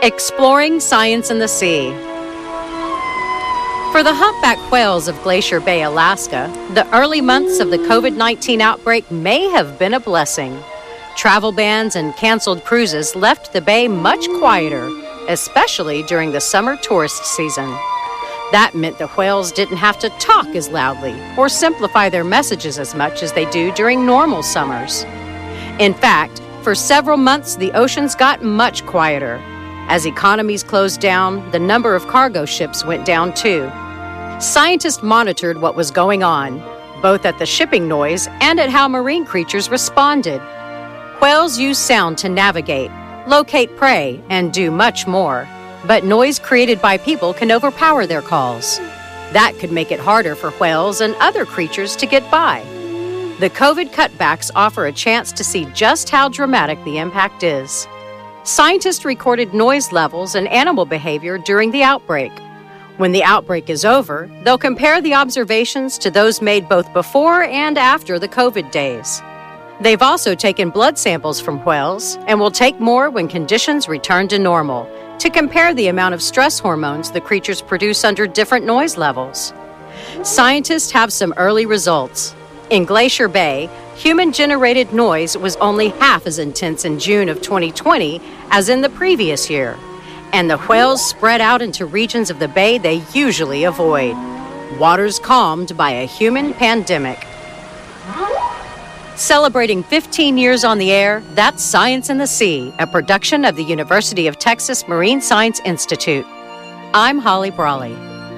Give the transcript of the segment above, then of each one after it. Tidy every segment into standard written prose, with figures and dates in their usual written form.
Exploring Science in the Sea. For the humpback whales of Glacier Bay, Alaska, the early months of the COVID-19 outbreak may have been a blessing. Travel bans and canceled cruises left the bay much quieter, especially during the summer tourist season. That meant the whales didn't have to talk as loudly or simplify their messages as much as they do during normal summers. In fact, for several months, the oceans got much quieter. As economies closed down, the number of cargo ships went down too. Scientists monitored what was going on, both at the shipping noise and at how marine creatures responded. Whales use sound to navigate, locate prey, and do much more. But noise created by people can overpower their calls. That could make it harder for whales and other creatures to get by. The COVID cutbacks offer a chance to see just how dramatic the impact is. Scientists recorded noise levels and animal behavior during the outbreak. When the outbreak is over, they'll compare the observations to those made both before and after the COVID days. They've also taken blood samples from whales and will take more when conditions return to normal to compare the amount of stress hormones the creatures produce under different noise levels. Scientists have some early results. In Glacier Bay, human-generated noise was only half as intense in June of 2020 as in the previous year, and the whales spread out into regions of the bay they usually avoid. Waters calmed by a human pandemic. Celebrating 15 years on the air, that's Science in the Sea, a production of the University of Texas Marine Science Institute. I'm Holly Brawley.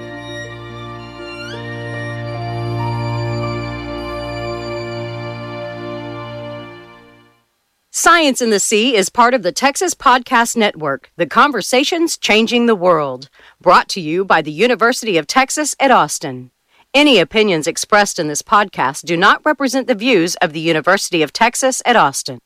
Science in the Sea is part of the Texas Podcast Network, the conversations changing the world, brought to you by the University of Texas at Austin. Any opinions expressed in this podcast do not represent the views of the University of Texas at Austin.